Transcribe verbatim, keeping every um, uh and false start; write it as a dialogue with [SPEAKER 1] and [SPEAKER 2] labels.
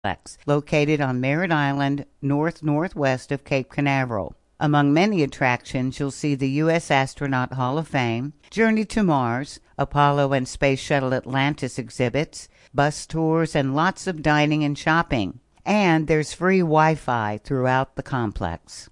[SPEAKER 1] located on Merritt Island, north-northwest of Cape Canaveral. Among many attractions, you'll see the U S Astronaut Hall of Fame, Journey to Mars, Apollo and Space Shuttle Atlantis exhibits, bus tours, and lots of dining and shopping. And there's free Wi-Fi throughout the complex.